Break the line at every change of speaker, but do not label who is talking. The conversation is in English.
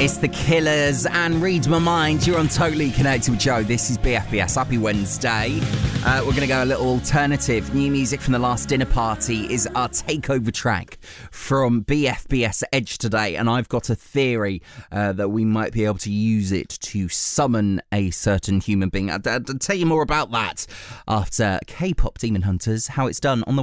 It's the Killers and Read My Mind. You're on Totally Connected with Joe. This is BFBS. Happy Wednesday. We're going to go a little alternative. New music from The Last Dinner Party is our takeover track from BFBS Edge today. And I've got a theory that we might be able to use it to summon a certain human being. I'll tell you more about that after K-Pop Demon Hunters, how it's done on the